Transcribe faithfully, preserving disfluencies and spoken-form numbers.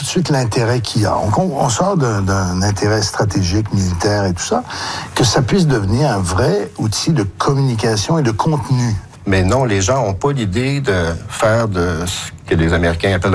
de suite l'intérêt qu'il y a. On, on sort d'un, d'un intérêt stratégique, militaire et tout ça, que ça puisse devenir un vrai outil de communication et de contenu. Mais non, les gens n'ont pas l'idée de faire de ce que les Américains appellent